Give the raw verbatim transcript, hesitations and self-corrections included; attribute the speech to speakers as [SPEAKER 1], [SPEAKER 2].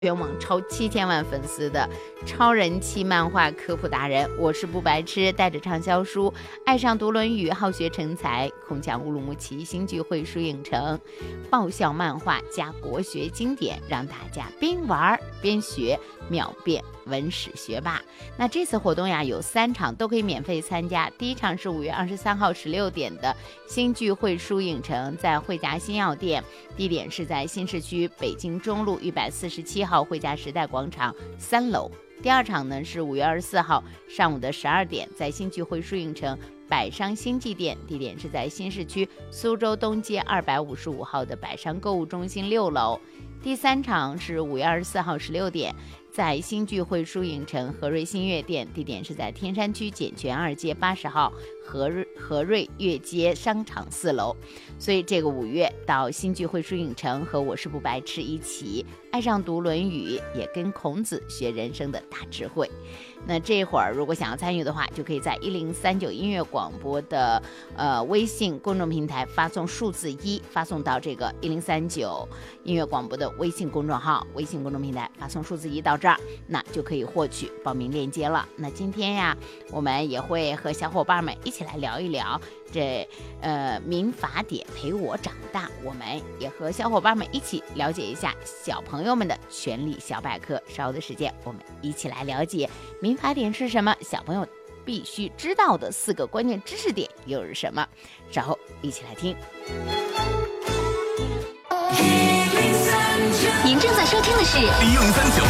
[SPEAKER 1] 全网超七千万粉丝的超人气漫画科普达人，我是不白痴，带着畅销书爱上读论语，好学成才，空降乌鲁木齐新聚会书影城，爆笑漫画加国学经典，让大家边玩边学，秒变文史学霸。那这次活动呀，有三场都可以免费参加。第一场是五月二十三号十六点的新聚会书影城，在汇家新药店，地点是在新市区北京中路一百四十七号汇家时代广场三楼。第二场呢是五月二十四号上午的十二点，在新聚会书影城百商新际店，地点是在新市区苏州东街二百五十五号的百商购物中心六楼。第三场是五月二十四号十六点，在新聚会书影城和瑞新月店，地点是在天山区简泉二街八十号和瑞和瑞悦街商场四楼。所以这个五月到新聚会书影城，和我是不白痴一起爱上读论语，也跟孔子学人生的大智慧。那这会儿如果想要参与的话，就可以在一零三九音乐广播的呃微信公众平台发送数字一，发送到这个一零三九音乐广播的微信公众号、微信公众平台发送数字一到这儿，那就可以获取报名链接了。那今天呀，我们也会和小伙伴们一起来聊一聊这呃民法典陪我长大，我们也和小伙伴们一起了解一下小朋友们的权利小百科。稍后的时间，我们一起来了解民法典是什么，小朋友必须知道的四个关键知识点又是什么。稍后一起来听。
[SPEAKER 2] 您正在收听的是
[SPEAKER 3] 一零三九